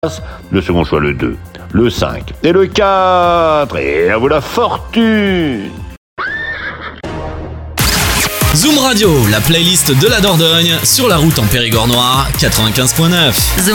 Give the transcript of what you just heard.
Le second choix, le 2, le 5 et le 4. Et à vous la fortune! Zoom Radio, la playlist de la Dordogne, sur la route en Périgord noir, 95.9.